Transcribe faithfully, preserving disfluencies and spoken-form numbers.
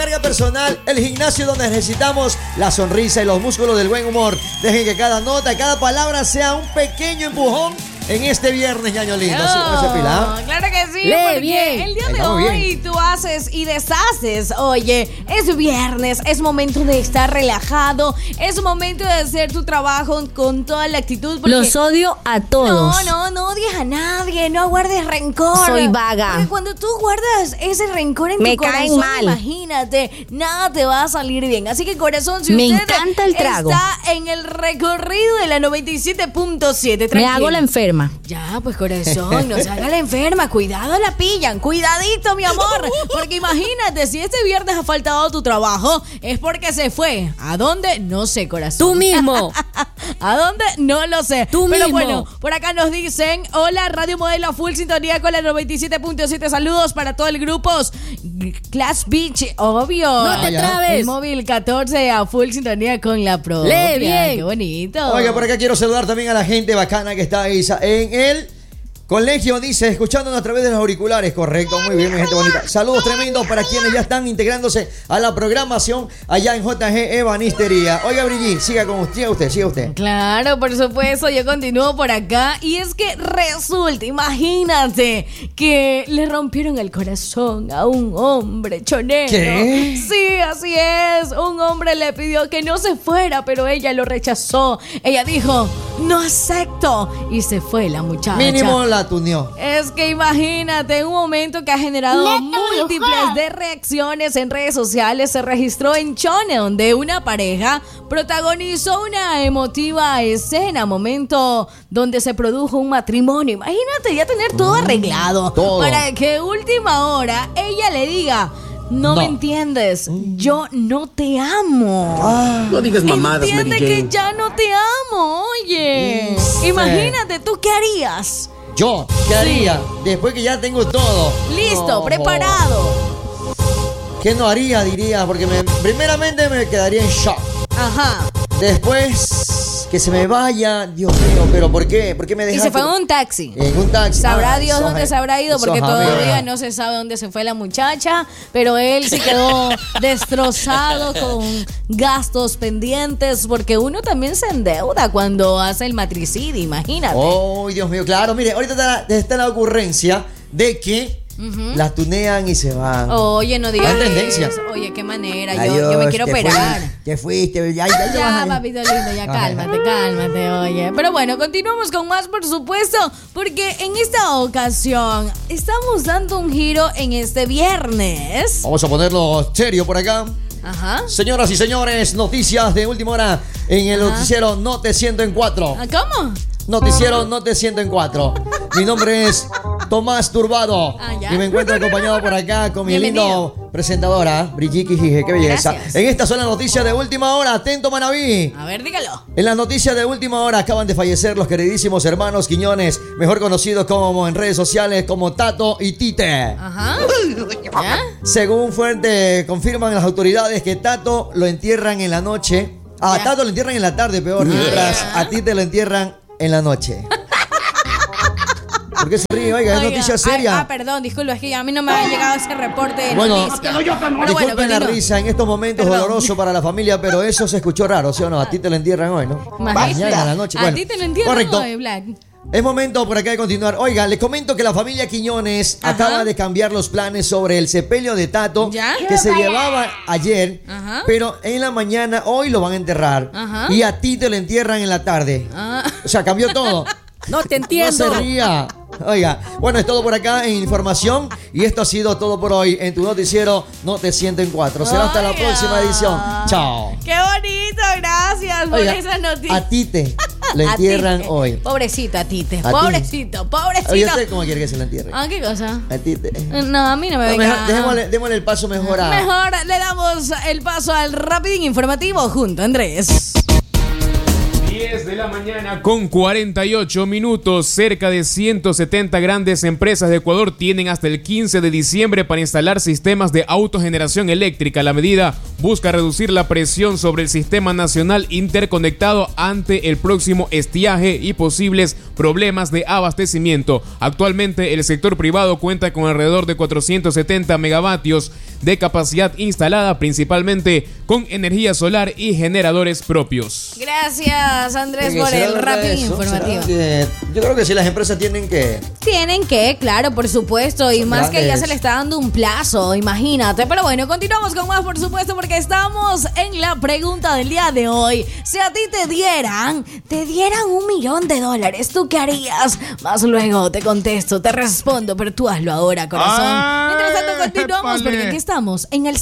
Carga personal, el gimnasio donde necesitamos la sonrisa y los músculos del buen humor. Dejen que cada nota, cada palabra sea un pequeño empujón en este viernes, ñaño lindo. Oh, ¿Sí, no se pila? Claro que sí, Lee porque bien. el día de Estamos hoy bien. tú haces y deshaces. Oye, es viernes, es momento de estar relajado, es momento de hacer tu trabajo con toda la actitud. porque- Los odio a todos. No, no, no odies a nadie, no guardes rencor. Soy vaga. Porque cuando tú guardas ese rencor en Me tu caen corazón, mal. imagínate, nada te va a salir bien. Así que corazón, si Me usted encanta el trago. está en el recorrido de la noventa y siete punto siete, Me tranquilo. hago la enferma. Ya, pues corazón, no se haga la enferma, cuidado la pillan, cuidadito mi amor, porque imagínate, si este viernes ha faltado tu trabajo, es porque se fue. ¿A dónde? No sé, corazón. Tú mismo. ¿A dónde? No lo sé. Tú Pero mismo. bueno, por acá nos dicen, hola, Radio Modelo Full Sintonía con la noventa y siete punto siete, saludos para todo el grupo Class Beach, obvio. No te ya. trabes. El móvil catorce a Full Sintonía con la propia. Lee bien. Qué bonito. Oiga, por acá quiero saludar también a la gente bacana que está ahí en el colegio, dice, escuchándonos a través de los auriculares. Correcto, muy bien, mi gente bonita. Saludos tremendos para quienes ya están integrándose a la programación allá en J G Ebanistería. Oiga, Brigitte, siga con usted, siga usted, siga usted. Claro, por supuesto, yo continúo por acá y es que resulta, imagínate, que le rompieron el corazón a un hombre chonero. ¿Qué? Sí, así es, un hombre le pidió que no se fuera, pero ella lo rechazó. Ella dijo, no acepto, y se fue la muchacha. Mínimo la tuneó. Es que imagínate, un momento que ha generado múltiples de reacciones en redes sociales, se registró en Chone, donde una pareja protagonizó una emotiva escena, momento donde se produjo un matrimonio. Imagínate ya tener todo arreglado todo. para que última hora ella le diga, no, No. me entiendes, yo no te amo. No digas mamadas, Entiende Mary que Jane. ya no te amo, oye. Sí. Imagínate, ¿tú qué harías? Yo, ¿qué haría? Después que ya tengo todo. Listo, No. preparado. ¿Qué no haría, diría? Porque me, primeramente me quedaría en shock. Ajá. Después, que se me vaya. Dios mío, ¿pero por qué? ¿Por qué me Y dejaste? se fue en un taxi. En un taxi. Sabrá Ah, Dios sos- dónde se habrá ido, porque sos todavía amiga. no se sabe dónde se fue la muchacha, pero él se quedó destrozado con gastos pendientes, porque uno también se endeuda cuando hace el matricidio, imagínate. Oh, Dios mío, claro. Mire, ahorita está, está la ocurrencia de que las tunean y se van. Oye, no digas Van tendencia. eso. Oye, qué manera, yo, Adiós, yo me quiero te operar. fuiste, Te fuiste, ya, ya, ya, Ya, vas a- papito lindo, ya Ajá. cálmate, cálmate, oye. Pero bueno, continuamos con más, por supuesto, porque en esta ocasión estamos dando un giro en este viernes. Vamos a ponerlo serio por acá. Ajá. Señoras y señores, noticias de última hora en el Ajá. noticiero No Te Siento en Cuatro. ¿Ah, ¿Cómo? Noticiero No Te Siento en Cuatro. Mi nombre es Tomás Turbado Ah, ya. y me encuentro acompañado por acá con mi Bienvenido. lindo presentadora, Brigitte Jije. Qué belleza. Gracias. En estas son las noticias de última hora. Atento, Manaví. A ver, dígalo. En las noticias de última hora acaban de fallecer los queridísimos hermanos Quiñones, mejor conocidos como en redes sociales como Tato y Tite. Ajá. ¿Ya? Según fuente, confirman las autoridades que Tato lo entierran en la noche. A Ya. Tato lo entierran en la tarde, peor. Mientras a Tite lo entierran en la noche. ¿Por qué se ríe? Oiga, es Oiga, noticia ay, seria. Ah, perdón, disculpa, es que a mí no me ha llegado ese reporte de Bueno, noticias. Pero Disculpen la continúa. risa en estos momentos Perdón. dolorosos para la familia, pero eso se escuchó raro, ¿sí o no? A ti te lo entierran hoy, ¿no? Imagínate. Mañana a la noche. A Bueno, ti te lo entiendo, correcto. hoy, Black. Es momento por acá de continuar. Oiga, les comento que la familia Quiñones Ajá. acaba de cambiar los planes sobre el sepelio de Tato ¿Ya? que se llevaba ayer, Ajá. pero en la mañana hoy lo van a enterrar Ajá. y a ti te lo entierran en la tarde. Ah. O sea, cambió todo. No te No entiendo. se ría. Oiga, bueno, es todo por acá en información y esto ha sido todo por hoy en tu noticiero No Te Siento en Cuatro. Será hasta la Oiga. próxima edición. Chao. Qué bonito, gracias por Oiga, esa noticia. a Tite lo A entierran Tite. hoy. Pobrecito a Tite, A ti. pobrecito, pobrecito. Oye, ¿usted cómo quiere que se lo entierre? Ah, ¿qué cosa? A Tite. No, a mí no me No, venga. mejor, dejémosle, démosle el paso mejor a... Mejor le damos el paso al rapidín informativo junto a Andrés. diez de la mañana con cuarenta y ocho minutos. Cerca de ciento setenta grandes empresas de Ecuador tienen hasta el quince de diciembre para instalar sistemas de autogeneración eléctrica. La medida busca reducir la presión sobre el sistema nacional interconectado ante el próximo estiaje y posibles problemas de abastecimiento. Actualmente el sector privado cuenta con alrededor de cuatrocientos setenta megavatios de capacidad instalada, principalmente con energía solar y generadores propios. Gracias, Andrés, Porque por será el verdad rapidín eso, informativo. será que- yo creo que si las empresas tienen que... Tienen que, claro, por supuesto, y Son más que ya grandes. se le está dando un plazo, imagínate. Pero bueno, continuamos con más, por supuesto, porque estamos en la pregunta del día de hoy. Si a ti te dieran, te dieran un millón de dólares, ¿tú qué harías? Más luego te contesto, te respondo, pero tú hazlo ahora, corazón. Ay, Mientras tanto, continuamos, épale. porque aquí estamos en el